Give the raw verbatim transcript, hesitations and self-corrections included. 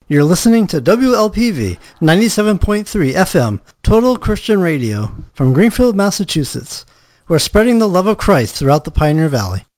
You're listening to W L P V ninety-seven point three F M, Total Christian Radio, from Greenfield, Massachusetts. We're spreading the love of Christ throughout the Pioneer Valley.